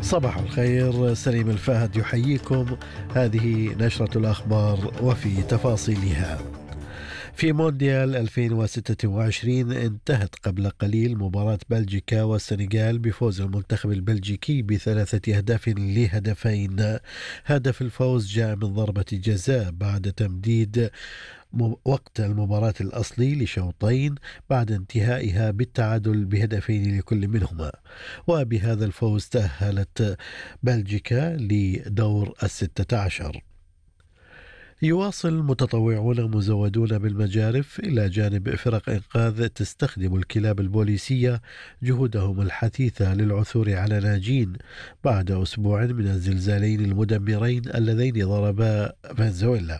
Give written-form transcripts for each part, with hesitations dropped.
صباح الخير، سليم الفهد يحييكم. هذه نشرة الأخبار وفي تفاصيلها. في مونديال 2026 انتهت قبل قليل مباراة بلجيكا والسنغال بفوز المنتخب البلجيكي بثلاثة أهداف لهدفين. هدف الفوز جاء من ضربة جزاء بعد تمديد وقت المباراة الأصلي لشوطين بعد انتهائها بالتعادل بهدفين لكل منهما، وبهذا الفوز تأهلت بلجيكا لدور 16. يواصل متطوعون مزودون بالمجارف إلى جانب فرق إنقاذ تستخدم الكلاب البوليسية جهودهم الحثيثة للعثور على ناجين بعد أسبوع من الزلزالين المدمرين اللذين ضربا فنزويلا.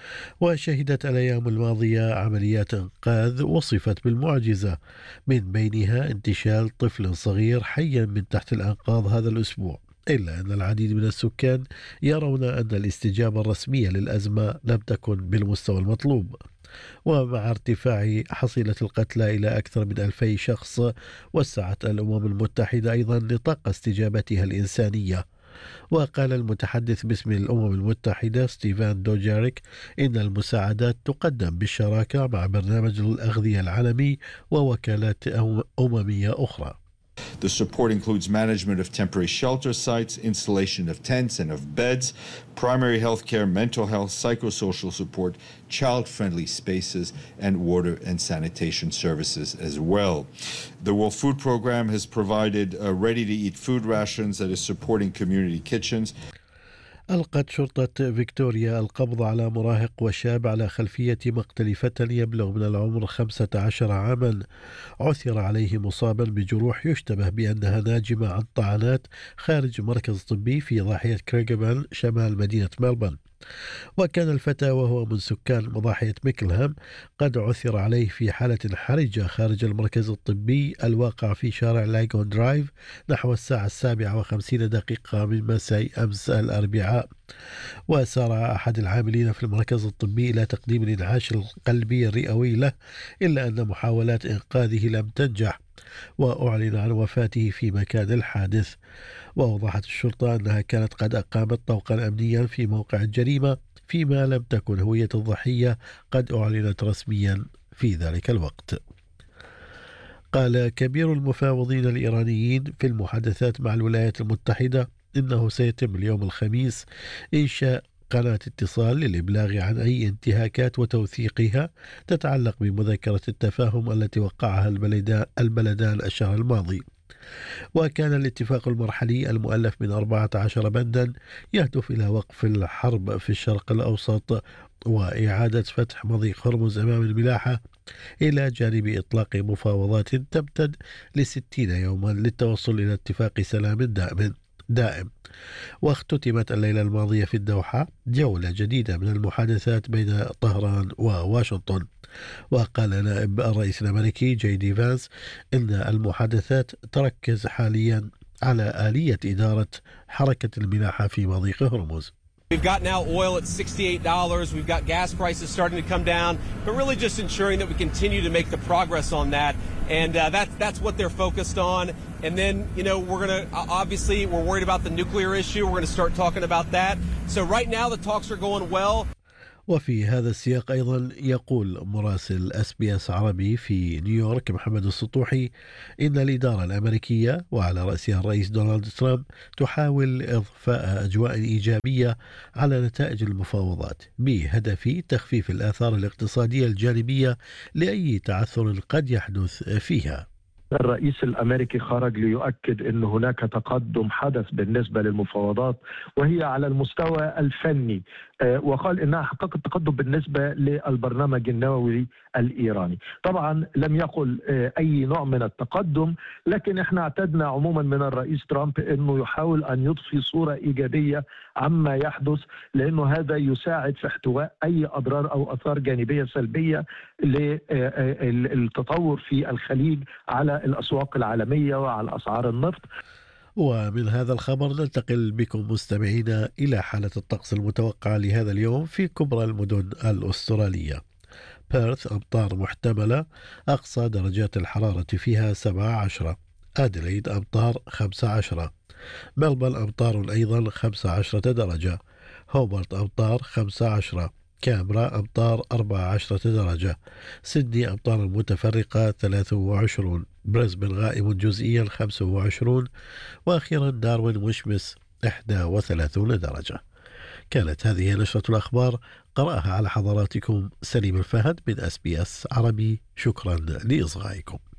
وشهدت الأيام الماضية عمليات إنقاذ وصفت بالمعجزة، من بينها انتشال طفل صغير حيا من تحت الأنقاض هذا الأسبوع، إلا أن العديد من السكان يرون أن الاستجابة الرسمية للأزمة لم تكن بالمستوى المطلوب. ومع ارتفاع حصيلة القتلى إلى أكثر من 2000 شخص، وسعت الأمم المتحدة أيضا نطاق استجابتها الإنسانية. وقال المتحدث باسم الأمم المتحدة ستيفان دوجاريك إن المساعدات تقدم بالشراكة مع برنامج الأغذية العالمي ووكالات أممية أخرى. The support includes management of temporary shelter sites, installation of tents and of beds, primary health care, mental health, psychosocial support, child-friendly spaces, and water and sanitation services as well. The World Food Program has provided ready-to-eat food rations that is supporting community kitchens. ألقت شرطة فيكتوريا القبض على مراهق وشاب على خلفية مقتل فتى يبلغ من العمر 15 عاما. عثر عليه مصابا بجروح يشتبه بأنها ناجمة عن طعنات خارج مركز طبي في ضاحية كريغمان شمال مدينة ملبورن. وكان الفتى وهو من سكان مضاحية ميكلهام قد عثر عليه في حالة حرجة خارج المركز الطبي الواقع في شارع لايغون درايف نحو الساعة 7:50 من مساء أمس الأربعاء. وسارع أحد العاملين في المركز الطبي إلى تقديم الإنعاش القلبي الرئوي له، إلا أن محاولات إنقاذه لم تنجح، وأعلن عن وفاته في مكان الحادث. وأوضحت الشرطة أنها كانت قد أقامت طوقا أمنيا في موقع الجريمة، فيما لم تكن هوية الضحية قد أعلنت رسميا في ذلك الوقت. قال كبير المفاوضين الإيرانيين في المحادثات مع الولايات المتحدة إنه سيتم اليوم الخميس إنشاء قناة اتصال للإبلاغ عن أي انتهاكات وتوثيقها تتعلق بمذكرة التفاهم التي وقعها البلدان الشهر الماضي. وكان الاتفاق المرحلي المؤلف من 14 بندا يهدف إلى وقف الحرب في الشرق الأوسط وإعادة فتح مضيق هرمز أمام الملاحة، إلى جانب إطلاق مفاوضات تمتد ل60 يوما للتوصل إلى اتفاق سلام دائم. واختتمت الليلة الماضية في الدوحة جولة جديدة من المحادثات بين طهران وواشنطن. وقال نائب الرئيس الأمريكي جي دي فانس إن المحادثات تركز حاليا على آلية إدارة حركة الملاحة في مضيق هرمز. We've got now oil at $68. We've got gas prices starting to come down, but really just ensuring that we continue to make the progress on that. And that's what they're focused on. And then, we're going to, obviously, we're worried about the nuclear issue. We're going to start talking about that. So right now the talks are going well. وفي هذا السياق أيضا يقول مراسل SBS عربي في نيويورك محمد السطوحي إن الإدارة الأمريكية وعلى رأسها الرئيس دونالد ترامب تحاول إضفاء أجواء إيجابية على نتائج المفاوضات بهدف تخفيف الآثار الاقتصادية الجانبية لأي تعثر قد يحدث فيها. الرئيس الأمريكي خرج ليؤكد أن هناك تقدم حدث بالنسبة للمفاوضات وهي على المستوى الفني، وقال أنها حققت تقدم بالنسبة للبرنامج النووي الإيراني. طبعا لم يقل أي نوع من التقدم، لكن احنا اعتدنا عموما من الرئيس ترامب أنه يحاول أن يضفي صورة إيجابية عما يحدث، لأنه هذا يساعد في احتواء أي أضرار أو آثار جانبية سلبية للتطور في الخليج على الأسواق العالمية وعلى أسعار النفط. ومن هذا الخبر ننتقل بكم مستمعينا إلى حالة الطقس المتوقعة لهذا اليوم في كبرى المدن الأسترالية. بيرث أمطار محتملة، أقصى درجات الحرارة فيها 17. أديلايد أمطار 15. ملبورن أمطار أيضا 15 درجة. هوبرت أمطار 15. كامبرا أمطار 14 درجة. سيدني أمطار متفرقة 23. بريسبن غائم جزئيا 25. وأخيرا داروين مشمس 31 درجة. كانت هذه نشرة الأخبار، قرأها على حضراتكم سليم الفهد من SBS عربي. شكرا لإصغائكم.